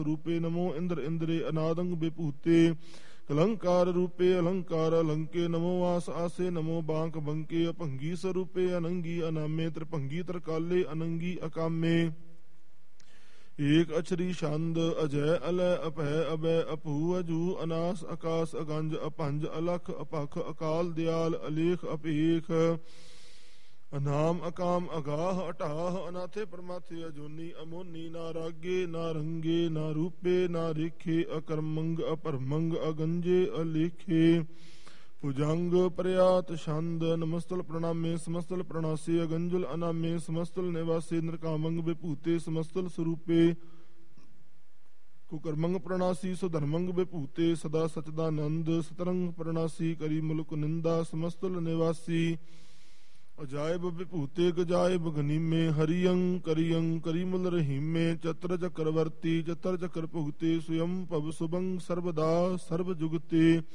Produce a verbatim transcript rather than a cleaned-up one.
रूपे नमो इंद्र इंद्रे अनादंग विभूते कलंकार रूपे अलंकार अलंके नमो वास आसे नमो बांक बंके अपंगी स्वरूपे अनंगी अनामे त्रिभंगी त्रिकाले अनंगी अकामे एक अक्षरी छंद अजय अलय अपह अभय अपू अजू अनास आकाश अगंज अपंज अलख अपख अकाल दयाल अलेख अपेख अनाम अकाम अगाह अटाह अनाथे परमाथे अजोनी अमोनी ना रागे ना रंगे ना रूपे ना रेखे अकर्मंग अपरमंग अगंजे अलेखे भुजंग प्रयात छंद नमस्तल प्रणामे समस्तल प्रणासे अगंजुल अनामे समस्तल निवासे नरकामंग विभूते समस्तल स्वरूपे कुकर्मंग प्रणासी सुधर्मंग विभूते सदा सचदानंद सतरंग प्रणासी करी मुल्क निंदा समस्तल निवासी अजायब विभूते गजायब गनीमे हरियं करियं करीमुल रहीमे चत्र चक्रवर्ती चतर चक्र भुगते स्वयं पव सुभंग सर्वदा सर्व जुगते